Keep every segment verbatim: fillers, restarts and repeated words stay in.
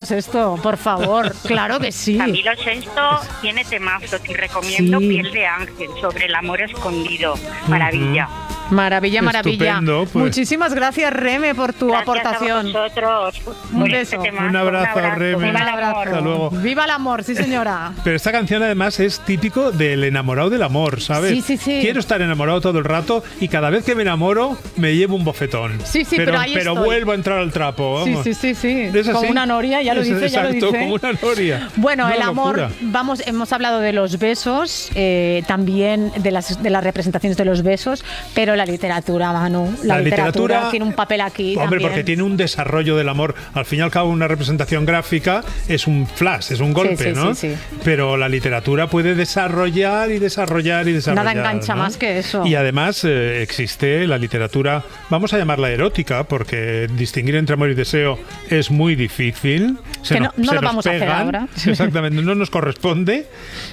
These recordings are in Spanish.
Sesto, por favor. Claro que sí. Camilo Sesto tiene temazos y recomiendo sí. Piel de Ángel, sobre el amor escondido. Maravilla. Uh-huh. Maravilla, maravilla. Estupendo, pues. Muchísimas gracias, Reme, por tu gracias aportación. A vosotros. Un beso. Un abrazo, un abrazo, Reme. Viva el amor. Hasta luego. Viva el amor, sí, señora. Pero esta canción además es típico del enamorado del amor, ¿sabes? Sí, sí, sí. Quiero estar enamorado todo el rato y cada vez que me enamoro me llevo un bofetón. Sí, sí, pero, pero ahí pero estoy. vuelvo a entrar al trapo. Vamos. Sí, sí, sí, sí. ¿Es así? Como una noria, ya lo dice, es, ya exacto, lo dice. Como una noria. Bueno, una el amor, locura. vamos, hemos hablado de los besos, eh, también de las, de las representaciones de los besos, pero la literatura, Manu, la, la literatura, literatura tiene un papel aquí. Hombre, también. porque tiene un desarrollo del amor. Al fin y al cabo, una representación gráfica es un flash, es un golpe, sí, sí, ¿no? Sí, sí. Pero la literatura puede desarrollar y desarrollar y desarrollar. Nada engancha, ¿no?, más que eso. Y además eh, existe la literatura, vamos a llamarla erótica, porque distinguir entre amor y deseo es muy difícil. Se que nos, no, no se lo nos vamos pegan, a hacer ahora. Exactamente, no nos corresponde.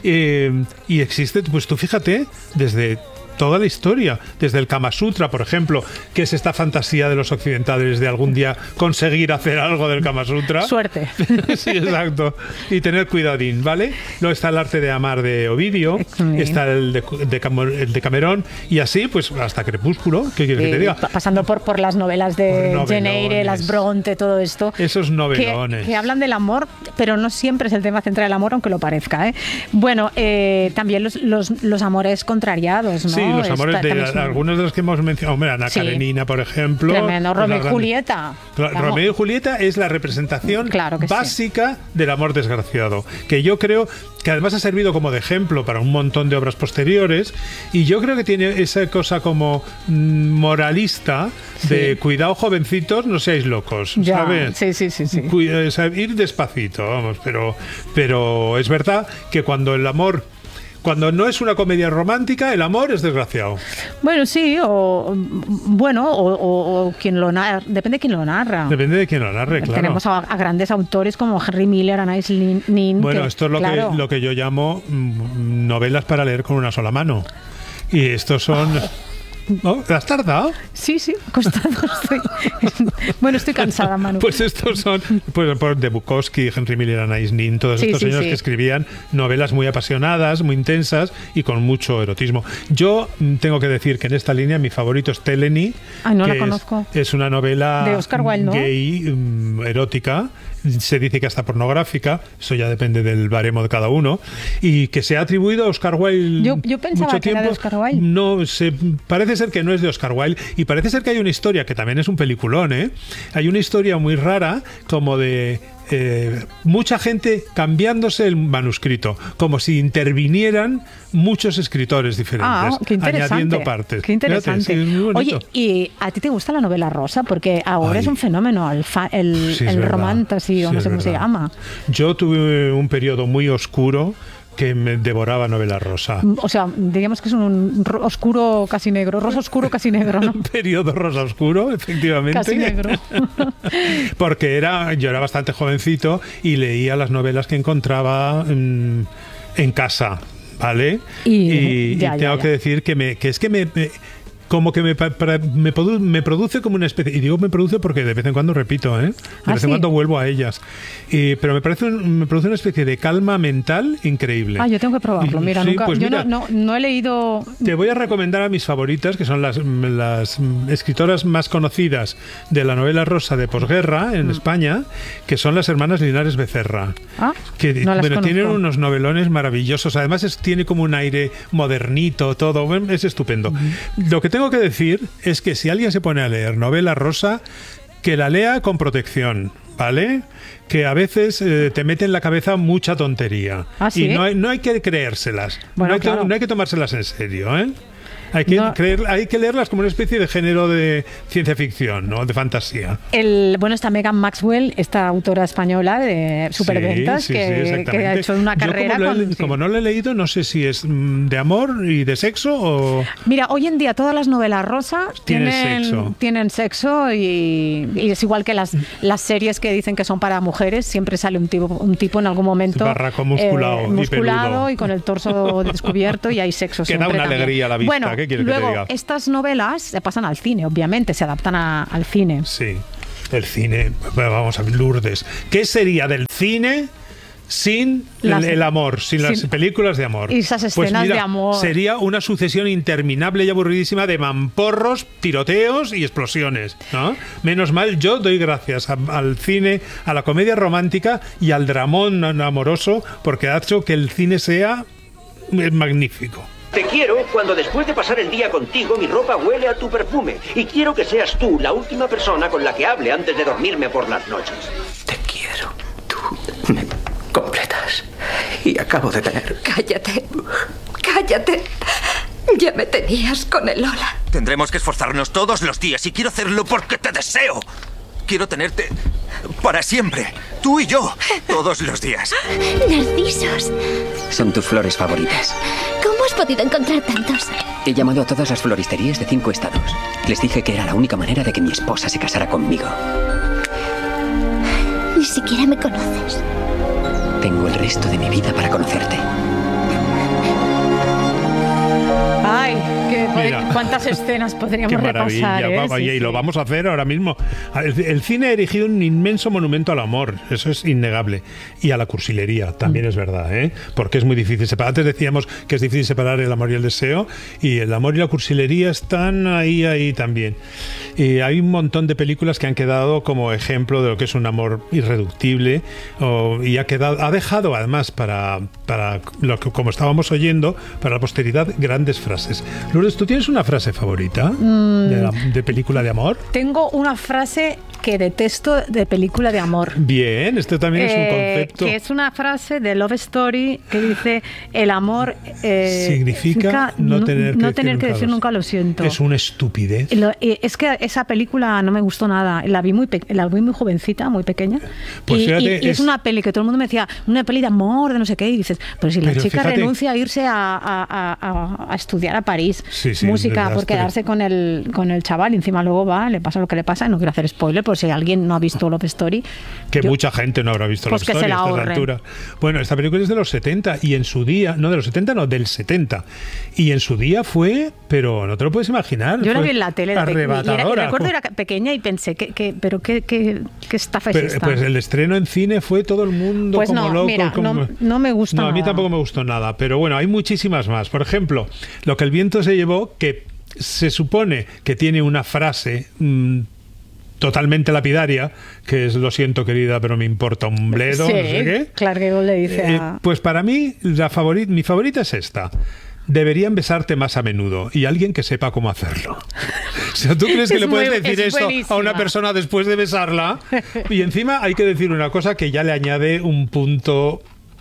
Eh, y existe, pues tú fíjate, desde toda la historia, desde el Kama Sutra, por ejemplo, que es esta fantasía de los occidentales de algún día conseguir hacer algo del Kama Sutra. Suerte. Sí, exacto. Y tener cuidadín, ¿vale? Luego está el arte de amar de Ovidio, sí. Está el de, de, el de Cameron, y así, pues, hasta Crepúsculo, ¿qué quieres eh, que te diga? Pasando por, por las novelas de Jane Eyre, las Bronte, todo esto. Esos novelones. Que, que hablan del amor, pero no siempre es el tema central del amor, aunque lo parezca, ¿eh? Bueno, eh, también los, los, los amores contrariados, ¿no? Sí, los amores Esta, de la, son... algunos de los que hemos mencionado. Hombre, Ana sí. Karenina, por ejemplo. Tremendo. Romeo y Julieta. Claro, Romeo y Julieta es la representación claro básica sí. del amor desgraciado. Que yo creo que además ha servido como de ejemplo para un montón de obras posteriores. Y yo creo que tiene esa cosa como moralista de sí. cuidado, jovencitos, no seáis locos. Ya. ¿Sabes? Sí, sí, sí. sí. Cuida, o sea, ir despacito, vamos. Pero, pero es verdad que cuando el amor. Cuando no es una comedia romántica, el amor es desgraciado. Bueno, sí, o bueno, o, o, o quien lo narra, depende de quién lo narra. Depende de quién lo narre, claro. Tenemos a, a grandes autores como Henry Miller, Anais Nin. Bueno, que, esto es lo, claro. que, lo que yo llamo mm, novelas para leer con una sola mano. Y estos son... ¿No? ¿Te has tardado? Sí, sí, costado estoy. Bueno, estoy cansada, Manu. Pues estos son pues, por de Bukowski, Henry Miller, Anais Nin, todos sí, estos sí, señores sí. que escribían novelas muy apasionadas, muy intensas y con mucho erotismo. Yo tengo que decir que en esta línea mi favorito es Teleny. Ay, no que la es, conozco. Es una novela de Oscar Wilde, ¿no? gay, um, erótica. Se dice que hasta pornográfica, eso ya depende del baremo de cada uno, y que se ha atribuido a Oscar Wilde. Yo, yo pensaba mucho que tiempo. era de Oscar Wilde. No, se, parece ser que no es de Oscar Wilde, y parece ser que hay una historia que también es un peliculón, ¿eh? Hay una historia muy rara, como de eh, mucha gente cambiándose el manuscrito, como si intervinieran muchos escritores diferentes, ah, qué añadiendo partes. Qué interesante. Fíjate, sí, muy Oye, ¿y a ti te gusta la novela rosa? Porque ahora Ay. es un fenómeno, el, fa, el, sí, el romantasy, o sí, no sé cómo verdad. se llama. Yo tuve un periodo muy oscuro que me devoraba novela rosa. O sea, digamos que es un oscuro casi negro, rosa oscuro casi negro, ¿no? Un periodo rosa oscuro, efectivamente. Casi negro. Porque era, yo era bastante jovencito y leía las novelas que encontraba en, en casa, ¿vale? Y, y, ya, y tengo ya, que ya. decir que, me, que es que me... me como que me, para, me, produ, me produce como una especie, y digo me produce porque de vez en cuando repito, ¿eh? de ¿Ah, vez sí? en cuando vuelvo a ellas, y, pero me parece un, me produce una especie de calma mental increíble. Ah, yo tengo que probarlo, mira, sí, nunca, pues yo mira, no, no, no he leído... Te voy a recomendar a mis favoritas, que son las, las escritoras más conocidas de la novela rosa de posguerra en mm. España, que son las hermanas Linares Becerra. Ah, que no las bueno, tienen conozco. unos novelones maravillosos, además es, tiene como un aire modernito, todo, bueno, es estupendo. Mm. Lo que tengo que decir es que si alguien se pone a leer novela rosa, que la lea con protección, ¿vale? Que a veces eh, te mete en la cabeza mucha tontería. ¿Ah, sí? Y no hay, no hay que creérselas. Bueno, no, hay claro. to, no hay que tomárselas en serio, ¿eh? Hay que, No. creer, hay que leerlas como una especie de género de ciencia ficción, ¿no? De fantasía. El, bueno, está Megan Maxwell, esta autora española de superventas, sí, sí, que, sí, que ha hecho una carrera Yo como, con... he, sí. como no lo he leído, no sé si es de amor y de sexo o... Mira, hoy en día todas las novelas rosas Tienen tienen sexo. tienen sexo y, y es igual que las, las series que dicen que son para mujeres, siempre sale un tipo, un tipo en algún momento barraco musculado, eh, y musculado peludo. y con el torso descubierto y hay sexo Que da siempre una también. alegría a la vista, Bueno, ¿qué quieres que luego, te diga? estas novelas se pasan al cine, obviamente, se adaptan a, al cine. Sí. El cine, vamos a ver, Lourdes, ¿qué sería del cine sin las, el, el amor, sin, sin las películas de amor? Y esas escenas pues mira, de amor. Sería una sucesión interminable y aburridísima de mamporros, tiroteos y explosiones, ¿no? Menos mal, yo doy gracias a, al cine, a la comedia romántica y al dramón amoroso, porque ha hecho que el cine sea magnífico. Te quiero cuando después de pasar el día contigo mi ropa huele a tu perfume. Y quiero que seas tú la última persona con la que hable antes de dormirme por las noches. Te quiero. Tú me completas. Y acabo de tener... Cállate. Cállate. Ya me tenías con el Lola. Tendremos que esforzarnos todos los días y quiero hacerlo porque te deseo. Quiero tenerte para siempre. Tú y yo. Todos los días. Narcisos. Son tus flores favoritas. ¿Cómo has podido encontrar tantos? He llamado a todas las floristerías de cinco estados. Les dije que era la única manera de que mi esposa se casara conmigo. Ni siquiera me conoces. Tengo el resto de mi vida para conocerte. Ay, qué, Mira, cuántas escenas podríamos qué maravilla, repasar. ¿eh? Vamos, Sí, y sí. lo vamos a hacer ahora mismo. El, el cine ha erigido un inmenso monumento al amor, eso es innegable. Y a la cursilería, también mm. es verdad, ¿eh? Porque es muy difícil separar. Antes decíamos que es difícil separar el amor y el deseo, y el amor y la cursilería están ahí, ahí también. Y hay un montón de películas que han quedado como ejemplo de lo que es un amor irreductible, o, y ha quedado, ha dejado además para, para lo que, como estábamos oyendo, para la posteridad, grandes frases. Lourdes, ¿tú tienes una frase favorita mm. de, la, de película de amor? Tengo una frase que detesto de película de amor. Bien, esto también eh, es un concepto. Que es una frase de Love Story que dice: el amor eh, significa no tener que, no decir, tener nunca que decir lo nunca lo siento. Es una estupidez. Lo, es que esa película no me gustó nada. La vi muy, pe la vi muy jovencita, muy pequeña. Pues y, fíjate, y, y es, es una peli que todo el mundo me decía, una peli de amor, de no sé qué. Y dices, pero si la pero chica fíjate, renuncia a irse a, a, a, a estudiar a París sí, sí, música por quedarse con el, con el chaval, y encima luego va, le pasa lo que le pasa. Y no quiero hacer spoiler, por si alguien no ha visto Love Story. Que yo, mucha gente no habrá visto pues Love Story a esta altura. Bueno, esta película es de los setenta y en su día, no de los setenta, no, del setenta. Y en su día fue, pero no te lo puedes imaginar. Yo la vi en la tele. Arrebatadora. Y, era, y recuerdo era pequeña y pensé, que, que, pero qué, qué, qué estafa pero, es esta. Pues el estreno en cine fue todo el mundo pues como no, loco. Mira, como... no, no me gusta No, nada. a mí tampoco me gustó nada. Pero bueno, hay muchísimas más. Por ejemplo, Lo que el viento se llevó, que se supone que tiene una frase mmm, totalmente lapidaria, que es: lo siento querida, pero me importa un bledo, sí, no sé qué. Clark Gable le dice a... eh, Pues para mí, la favorit mi favorita es esta: deberían besarte más a menudo, y alguien que sepa cómo hacerlo. O sea, ¿tú crees que es le puedes muy, decir esto buenísima. a una persona después de besarla? Y encima hay que decir una cosa que ya le añade un punto...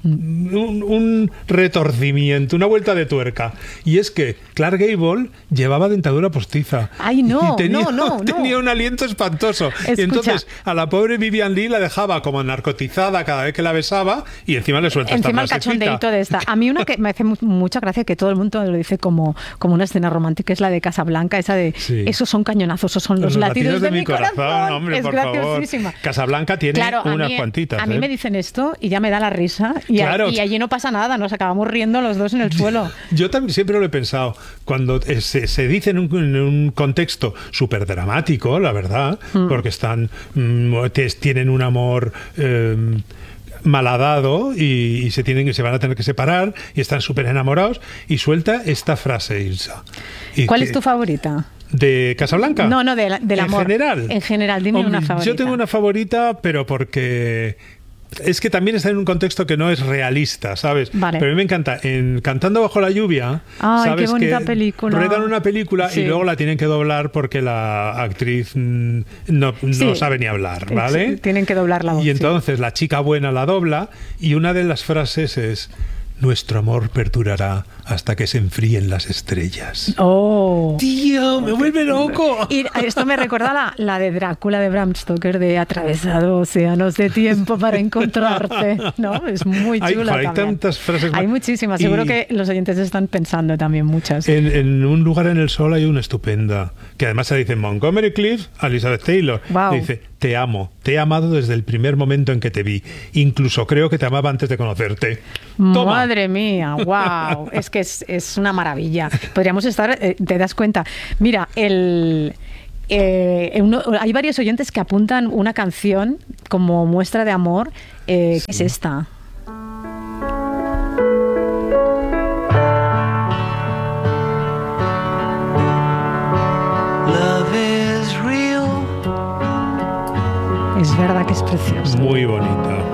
Un, un retorcimiento, una vuelta de tuerca, y es que Clark Gable llevaba dentadura postiza. Ay, no, y tenía, no, no, tenía no. un aliento espantoso. Escucha. Y entonces a la pobre Vivian Leigh la dejaba como narcotizada cada vez que la besaba, y encima le suelta encima esta el cachondeito de esta. A mí una que me hace mu mucha gracia, que todo el mundo lo dice como, como una escena romántica, es la de Casablanca, esa de sí. esos son cañonazos, esos son los, los latidos, latidos de, de mi corazón, corazón. Hombre, es por graciosísima. Favor. Casablanca tiene claro, unas mí, cuantitas. A mí ¿eh? me dicen esto y ya me da la risa, y, claro. a, y allí no pasa nada, nos acabamos riendo los dos en el suelo. Yo también siempre lo he pensado, cuando se, se dice en un, en un contexto súper dramático, la verdad, mm. porque están mm, tienen un amor eh, malhadado y, y se tienen se van a tener que separar y están súper enamorados, y suelta esta frase, Ilsa. Y ¿Cuál que, es tu favorita? ¿De Casablanca? No, no, de la, del ¿En amor. En general. En general, dime Hombre, una favorita. Yo tengo una favorita, pero porque... es que también está en un contexto que no es realista, ¿sabes? Vale. Pero a mí me encanta. En Cantando bajo la lluvia, ay, ¿sabes? Qué bonita que película. ruedan una película sí. y luego la tienen que doblar porque la actriz no, no sí. sabe ni hablar, ¿vale? Sí, tienen que doblar la voz. Y entonces sí. la chica buena la dobla, y una de las frases es: nuestro amor perdurará hasta que se enfríen las estrellas. ¡Oh! ¡Tío, me vuelve loco! Y esto me recuerda la, la de Drácula de Bram Stoker, de atravesado océanos de tiempo para encontrarte. ¿No? Es muy chula. Hay, hay tantas frases. Hay muchísimas. Seguro y que los oyentes están pensando también muchas. En, en Un lugar en el sol hay una estupenda, que además se dice en Montgomery Clift, a Elizabeth Taylor. Wow. Dice: te amo, te he amado desde el primer momento en que te vi. Incluso creo que te amaba antes de conocerte. Toma. Madre mía, wow. Es que es, es una maravilla. Podríamos estar, eh, te das cuenta. Mira, el... eh, uno, hay varios oyentes que apuntan una canción como muestra de amor, eh, sí. que es esta. Es verdad que es preciosa. Muy bonita.